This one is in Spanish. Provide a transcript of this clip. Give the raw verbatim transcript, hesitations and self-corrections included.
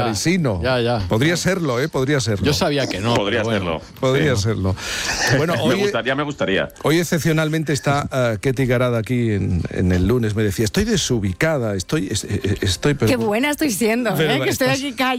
parisino. Ya, ya. Podría serlo, ¿eh? Podría serlo. Yo sabía que no. Podría bueno. serlo. Podría Sí. serlo. Bueno, hoy, me gustaría, me gustaría. hoy excepcionalmente está uh, Ketty Garada aquí en, en el lunes. Me decía, estoy desubicada, estoy... Es, es, estoy pero, Qué buena estoy siendo, pero ¿eh? Que estoy estás- aquí callada.